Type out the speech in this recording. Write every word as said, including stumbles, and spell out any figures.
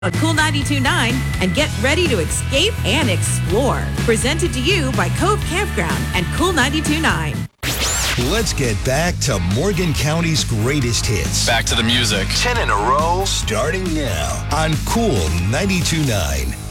on Cool ninety-two point nine and get ready to escape and explore. Presented to you by Cove Campground and Cool ninety-two point nine. Let's get back to Morgan County's greatest hits. Back to the music. ten in a row, starting now on Cool ninety-two point nine.